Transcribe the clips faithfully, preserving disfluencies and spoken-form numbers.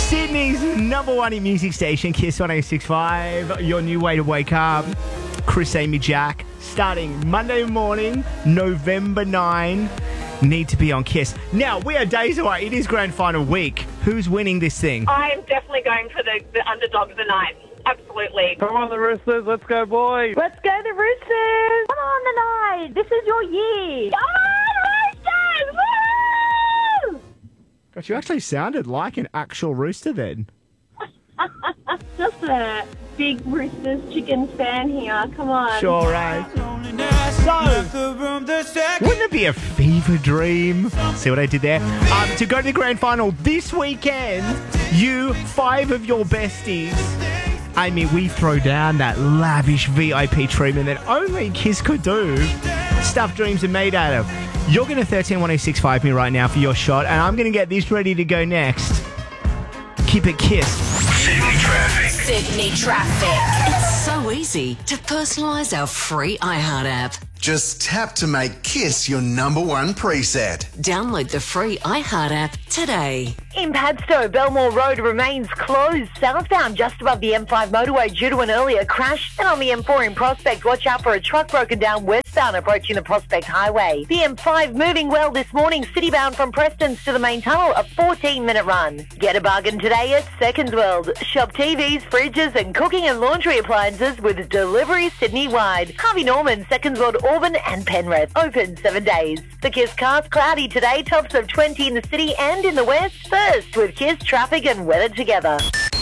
Sydney's number one in music station, Kiss one oh six point five. Your new way to wake up. Chris, Amy, Jack. Starting Monday morning, November ninth. Need to be on Kiss. Now, we are days away. It is grand final week. Who's winning this thing? I am definitely going for the, the underdog of the night. Absolutely. Come on, the Roosters. Let's go, boys. Let's go, the Roosters. Come on, the night. This is your year. Come on, Roosters. Woo! Gosh, you actually sounded like an actual rooster then. Just a big Roosters chicken fan here. Come on. Sure, right. So, wouldn't it be a fever dream? See what I did there? Um, to go to the grand final this weekend, you, five of your besties, Amy, we throw down that lavish V I P treatment that only Kiss could do. Stuff dreams are made out of. You're going to thirteen one oh six five me right now for your shot, and I'm going to get this ready to go next. Keep it Kiss. Sydney traffic. Sydney traffic. It's so easy to personalise our free iHeart app. Just tap to make Kiss your number one preset. Download the free iHeart app today. In Padstow, Belmore Road remains closed southbound just above the M five motorway due to an earlier crash. And on the M four in Prospect, watch out for a truck broken down westbound approaching the Prospect Highway. The M five moving well this morning, citybound from Prestons to the main tunnel, a fourteen minute run. Get a bargain today at Seconds World. Shop T Vs, fridges and cooking and laundry appliances with delivery Sydney-wide. Harvey Norman, Seconds World, Auburn and Penrith. Open seven days. The Kiss cast cloudy today, tops of twenty in the city and in the west. First with Kiss traffic and weather together.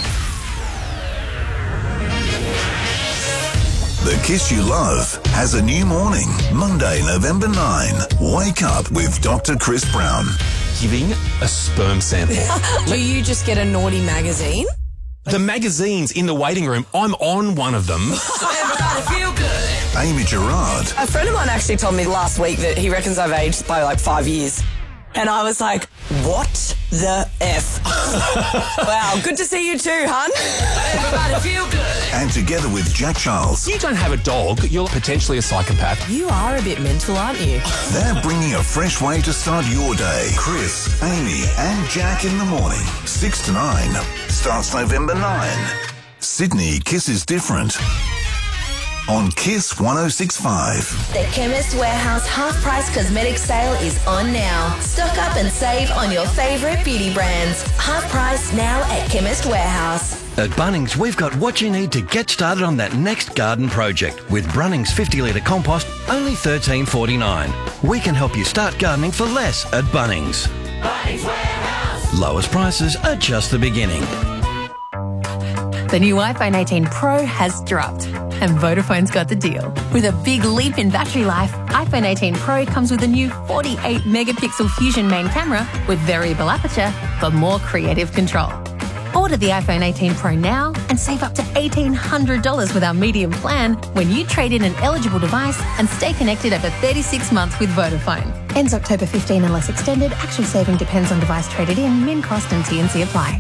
The Kiss You Love has a new morning. Monday, November ninth. Wake up with Doctor Chris Brown. Giving a sperm sample. Do you just get a naughty magazine? The magazines in the waiting room, I'm on one of them. Everybody feel good. Amy Gerard. A friend of mine actually told me last week that he reckons I've aged by like five years. And I was like, what the F? Wow, good to see you too, hun. Everybody feel good. And together with Jack Charles, You don't have a dog, you're potentially a psychopath. You are a bit mental, aren't you? they're bringing a fresh way to start your day. Chris, Amy and Jack in the morning. six to nine. Starts November ninth. Sydney Kiss is different. On Kiss one oh six point five. The Chemist Warehouse half-price cosmetic sale is on now. Stock up and save on your favourite beauty brands. Half price now at Chemist Warehouse. At Bunnings, we've got what you need to get started on that next garden project. With Brunnings fifty litre compost, only thirteen forty-nine. We can help you start gardening for less at Bunnings. Bunnings Warehouse. Lowest prices are just the beginning. The new iPhone eighteen Pro has dropped, and Vodafone's got the deal. With a big leap in battery life, iPhone eighteen Pro comes with a new forty-eight megapixel Fusion main camera with variable aperture for more creative control. Order the iPhone eighteen Pro now and save up to eighteen hundred dollars with our medium plan when you trade in an eligible device and stay connected over thirty-six months with Vodafone. Ends October fifteenth unless extended. Actual saving depends on device traded in. Min cost and T and C apply.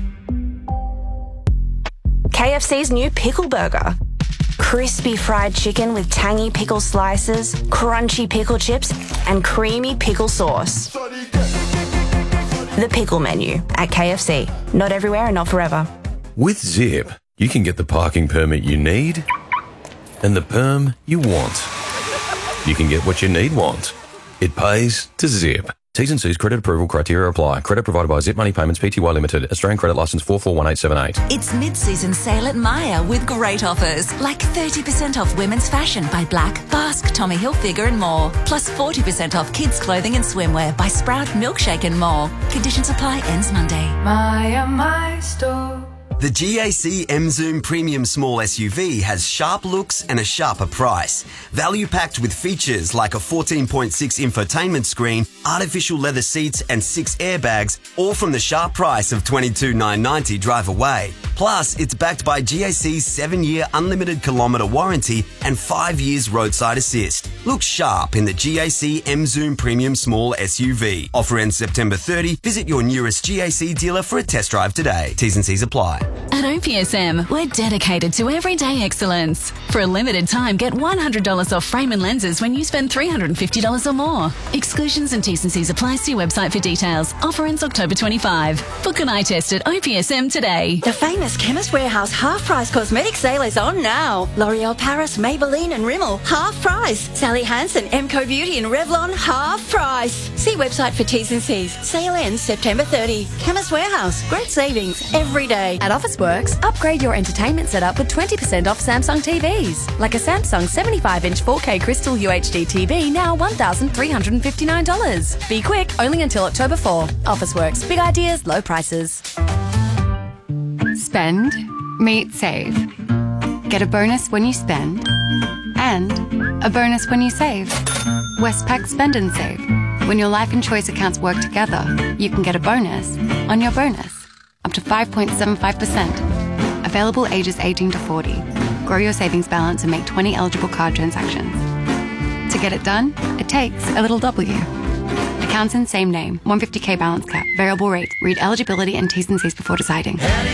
K F C's new Pickle Burger. Crispy fried chicken with tangy pickle slices, crunchy pickle chips, and creamy pickle sauce. The Pickle Menu at K F C. Not everywhere and not forever. With Zip, you can get the parking permit you need and the perm you want. You can get what you need want. It pays to Zip. T's and C's credit approval criteria apply. Credit provided by Zip Money Payments Pty Limited. Australian credit licence four four one eight seven eight. It's mid-season sale at Myer with great offers, like thirty percent off women's fashion by Black, Basque, Tommy Hilfiger and more. Plus forty percent off kids' clothing and swimwear by Sprout, Milkshake and more. Conditions apply, ends Monday. Myer, my store. The G A C M-Zoom Premium Small S U V has sharp looks and a sharper price. Value packed with features like a fourteen point six infotainment screen, artificial leather seats and six airbags, all from the sharp price of twenty-two thousand nine hundred ninety drive away. Plus, it's backed by G A C's seven-year unlimited kilometre warranty and five years roadside assist. Look sharp in the G A C M Zoom Premium Small S U V. Offer ends September thirtieth. Visit your nearest G A C dealer for a test drive today. T's and C's apply. At O P S M, we're dedicated to everyday excellence. For a limited time, get one hundred dollars off frame and lenses when you spend three hundred fifty dollars or more. Exclusions and T's and C's apply. See website for details. Offer ends October twenty-fifth. Book an eye test at O P S M today. The famous Chemist Warehouse half-price cosmetic sale is on now. L'Oreal Paris, Maybelline and Rimmel, half price. Sally Hansen, Emco Beauty and Revlon, half price. See website for T's and C's. Sale ends September thirtieth. Chemist Warehouse, great savings every day. At Officeworks, upgrade your entertainment setup with twenty percent off Samsung T Vs. Like a Samsung seventy-five inch four K Crystal U H D T V, now one thousand three hundred fifty-nine dollars. Be quick, only until October fourth. Officeworks, big ideas, low prices. Spend, meet, save. Get a bonus when you spend, and a bonus when you save. Westpac Spend and Save. When your life and choice accounts work together, you can get a bonus on your bonus, up to five point seven five percent. Available ages eighteen to forty. Grow your savings balance and make twenty eligible card transactions. To get it done, it takes a little W. Accounts in same name, one hundred fifty K balance cap, variable rate. Read eligibility and T's and C's before deciding.